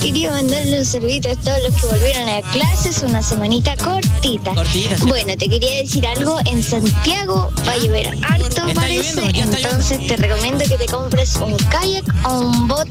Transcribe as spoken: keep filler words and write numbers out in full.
quería mandarle un saludito a todos los que volvieron a clases, una semanita cortita. Cortita, sí. Bueno, te quería decir algo, en Santiago va a llover harto, Está parece, lloviendo, ya está entonces te recomiendo que te compres un kayak o un bote